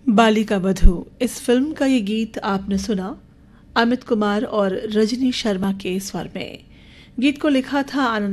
बालिका वधू इस फिल्म का ये गीत आपने सुना अमित कुमार और रजनी शर्मा के स्वर में। गीत को लिखा था आनंद